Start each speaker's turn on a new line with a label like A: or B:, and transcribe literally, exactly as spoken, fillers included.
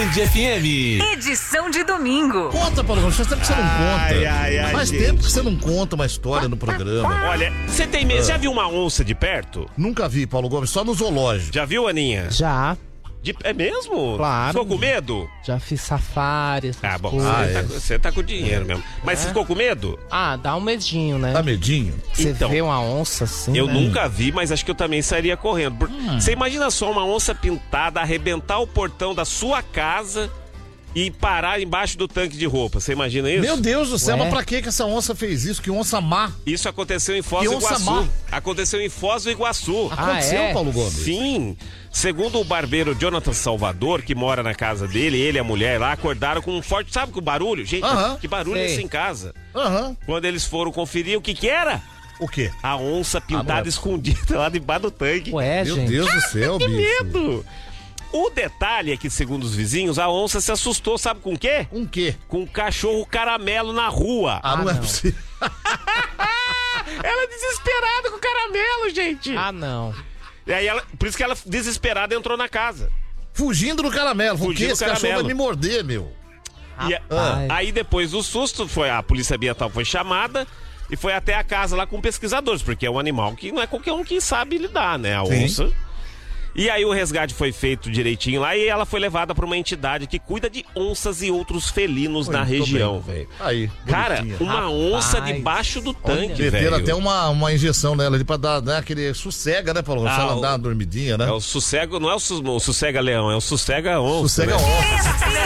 A: Band F M.
B: Edição de domingo.
C: Conta, Paulo Gomes, faz tempo que você não conta.
D: Ai, ai, ai,
C: faz
D: gente.
C: tempo que você não conta uma história no programa.
D: Olha, você tem medo? Já viu uma onça de perto?
C: Nunca vi, Paulo Gomes, só no zoológico.
D: Já viu, Aninha?
E: Já,
D: De- É mesmo?
E: Claro.
D: Ficou com medo?
E: já fiz safari, essas
D: Ah, bom,
E: coisas.
D: você,
C: Ah,
D: tá,
C: é.
D: você tá com dinheiro mesmo. Mas você ficou com medo?
E: Ah, dá um medinho, né?
C: Dá medinho?
E: Você
D: Então,
E: vê uma onça assim,
D: Eu
E: né?
D: nunca vi, mas acho que eu também sairia correndo. Por- Você imagina só uma onça pintada arrebentar o portão da sua casa e parar embaixo do tanque de roupa. Você imagina isso?
C: Meu Deus do céu,
E: Ué?
C: mas pra que que essa onça fez isso? Que onça má.
D: Isso aconteceu em Foz
C: Que
D: do
C: onça
D: Iguaçu.
C: má.
D: Aconteceu em Foz do Iguaçu.
E: Ah,
C: Aconteceu,
E: é?
C: Paulo Gomes?
D: Sim. Segundo o barbeiro Jonathan Salvador, que mora na casa dele, ele e a mulher lá acordaram com um forte... Sabe que o barulho? Gente,
C: Aham.
D: que barulho é
E: Sei.
D: esse em casa?
C: Aham.
D: Quando eles foram conferir, o que que era?
C: O quê?
D: A onça
C: Ah, não
D: pintada
C: é.
D: escondida lá debaixo do tanque.
E: Ué,
C: Meu
E: gente.
C: Deus do céu, bicho.
D: Medo! O detalhe é que, segundo os vizinhos, a onça se assustou, sabe com o quê?
C: Um quê?
D: Com um cachorro caramelo na rua.
C: Ah, não,
E: Ah,
C: é
E: não.
C: possível.
D: Ela desesperada com o caramelo, gente.
E: Ah, não.
D: E aí ela, por isso que ela, desesperada, entrou na casa.
C: Fugindo do caramelo. Porque
D: Fugindo do
C: esse cachorro
D: caramelo.
C: vai me morder, meu.
D: E a-
E: Rapaz.
D: aí depois do susto, foi, a polícia ambiental foi chamada e foi até a casa lá com pesquisadores, porque é um animal que não é qualquer um que sabe lidar, né? A
C: Sim.
D: onça. E aí o resgate foi feito direitinho lá e ela foi levada para uma entidade que cuida de onças e outros felinos na
C: Muito
D: região,
C: bem.
D: velho.
C: Aí,
D: Cara,
C: bonitinha.
D: uma
E: Rapaz,
D: onça debaixo do tanque,
C: Meteram
D: velho.
C: até uma, uma injeção nela ali pra dar, né, aquele sossega, né, Paulo? Gomes?
D: Ah,
C: Se ela
D: o-
C: dar uma dormidinha, né?
D: É o sossego, não é o, su- o sossega-leão, é o sossega-onça.
C: Sossega
D: né?
C: onça.
B: Esse